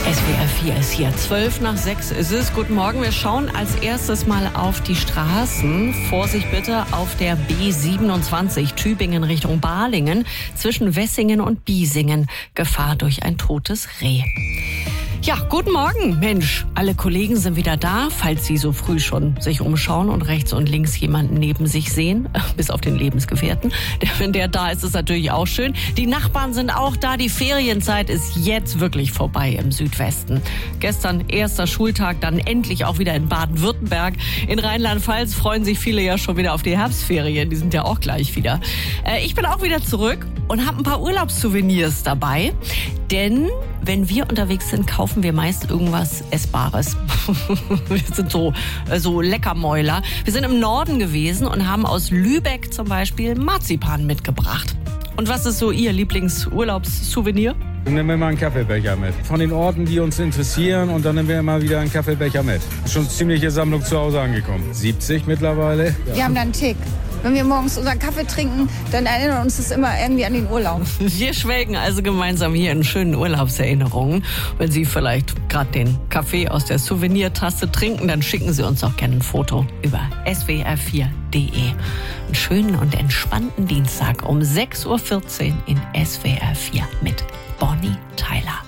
SWR 4 ist hier. 5:12 ist es. Guten Morgen. Wir schauen als erstes mal auf die Straßen. Vorsicht bitte auf der B27 Tübingen Richtung Balingen zwischen Wessingen und Biesingen. Gefahr durch ein totes Reh. Ja, guten Morgen, Mensch. Alle Kollegen sind wieder da, falls Sie so früh schon sich umschauen und rechts und links jemanden neben sich sehen, bis auf den Lebensgefährten. Wenn der da ist, ist natürlich auch schön. Die Nachbarn sind auch da. Die Ferienzeit ist jetzt wirklich vorbei im Südwesten. Gestern erster Schultag, dann endlich auch wieder in Baden-Württemberg. In Rheinland-Pfalz freuen sich viele ja schon wieder auf die Herbstferien. Die sind ja auch gleich wieder. Ich bin auch wieder zurück und habe ein paar Urlaubssouvenirs dabei. Denn wenn wir unterwegs sind, kaufen wir meist irgendwas Essbares. Wir sind so Leckermäuler. Wir sind im Norden gewesen und haben aus Lübeck zum Beispiel Marzipan mitgebracht. Und was ist so Ihr Lieblingsurlaubssouvenir? Dann nehmen wir mal einen Kaffeebecher mit. Von den Orten, die uns interessieren, und dann nehmen wir immer wieder einen Kaffeebecher mit. Schon eine ziemliche Sammlung zu Hause angekommen. 70 mittlerweile. Ja. Wir haben da einen Tick. Wenn wir morgens unseren Kaffee trinken, dann erinnert uns das immer irgendwie an den Urlaub. Wir schwelgen also gemeinsam hier in schönen Urlaubserinnerungen. Wenn Sie vielleicht gerade den Kaffee aus der Souvenirtasse trinken, dann schicken Sie uns auch gerne ein Foto über swr4.de. Einen schönen und entspannten Dienstag um 6:14 Uhr in SWR 4 mit Bonnie Tyler.